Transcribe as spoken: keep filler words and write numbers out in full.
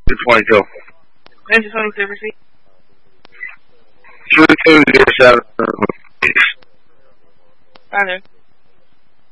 twenty-two. Engine twenty-two, proceed. three two zero seven. Roger.